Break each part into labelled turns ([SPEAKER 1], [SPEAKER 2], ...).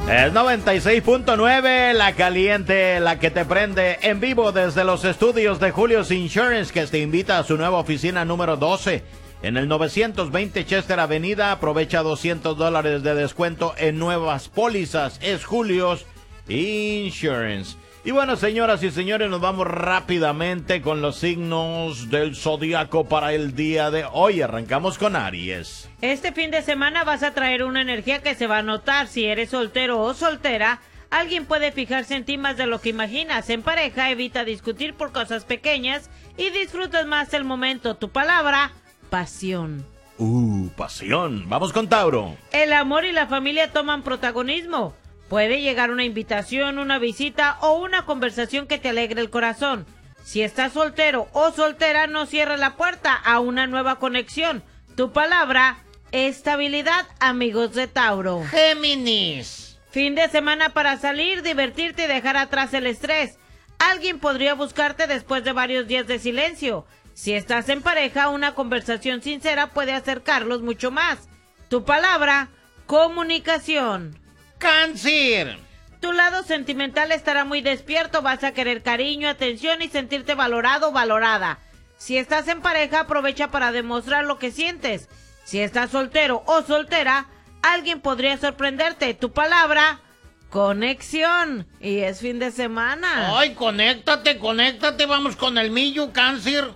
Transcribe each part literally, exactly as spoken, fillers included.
[SPEAKER 1] Es noventa y seis punto nueve, la caliente, la que te prende en vivo desde los estudios de Julio's Insurance, que te invita a su nueva oficina número doce en el novecientos veinte Chester Avenida. Aprovecha doscientos dólares de descuento en nuevas pólizas. Es Julio's Insurance. Y bueno, señoras y señores, nos vamos rápidamente con los signos del zodiaco para el día de hoy. Arrancamos con Aries.
[SPEAKER 2] Este fin de semana vas a traer una energía que se va a notar. Si eres soltero o soltera, alguien puede fijarse en ti más de lo que imaginas. En pareja, evita discutir por cosas pequeñas y disfrutas más el momento. Tu palabra, pasión.
[SPEAKER 1] Uh, pasión. Vamos con Tauro.
[SPEAKER 2] El amor y la familia toman protagonismo. Puede llegar una invitación, una visita o una conversación que te alegre el corazón. Si estás soltero o soltera, no cierres la puerta a una nueva conexión. Tu palabra, estabilidad, amigos de Tauro.
[SPEAKER 3] Géminis.
[SPEAKER 2] Fin de semana para salir, divertirte y dejar atrás el estrés. Alguien podría buscarte después de varios días de silencio. Si estás en pareja, una conversación sincera puede acercarlos mucho más. Tu palabra, comunicación.
[SPEAKER 3] Cáncer.
[SPEAKER 2] Tu lado sentimental estará muy despierto, vas a querer cariño, atención y sentirte valorado o valorada. Si estás en pareja, aprovecha para demostrar lo que sientes. Si estás soltero o soltera, alguien podría sorprenderte. Tu palabra, conexión. Y es fin de semana.
[SPEAKER 3] Ay, conéctate, conéctate, vamos con el millo, Cáncer.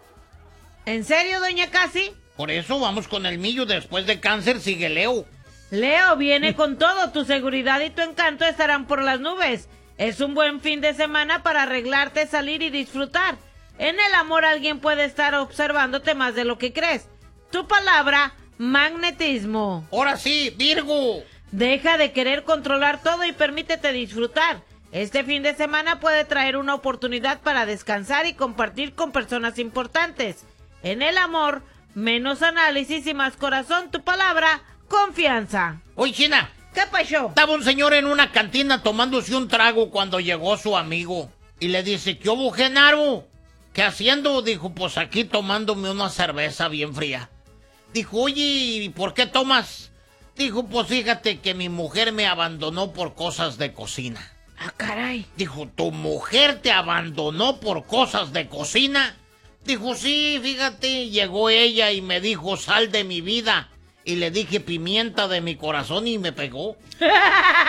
[SPEAKER 2] ¿En serio, doña Casi?
[SPEAKER 3] Por eso vamos con el millo, después de Cáncer sigue Leo.
[SPEAKER 2] Leo viene con todo, tu seguridad y tu encanto estarán por las nubes. Es un buen fin de semana para arreglarte, salir y disfrutar. En el amor alguien puede estar observándote más de lo que crees. Tu palabra, magnetismo.
[SPEAKER 3] Ahora sí, Virgo.
[SPEAKER 2] Deja de querer controlar todo y permítete disfrutar. Este fin de semana puede traer una oportunidad para descansar y compartir con personas importantes. En el amor, menos análisis y más corazón. Tu palabra, confianza.
[SPEAKER 3] Oye, China.
[SPEAKER 2] ¿Qué pasó?
[SPEAKER 3] Estaba un señor en una cantina tomándose un trago cuando llegó su amigo. Y le dice, ¿qué hubo, Genaro? ¿Qué haciendo? Dijo, pues aquí tomándome una cerveza bien fría. Dijo, oye, ¿y por qué tomas? Dijo, pues fíjate que mi mujer me abandonó por cosas de cocina.
[SPEAKER 2] Ah, caray.
[SPEAKER 3] Dijo, ¿tu mujer te abandonó por cosas de cocina? Dijo, sí, fíjate, llegó ella y me dijo, sal de mi vida. Y le dije, pimienta de mi corazón, y me pegó.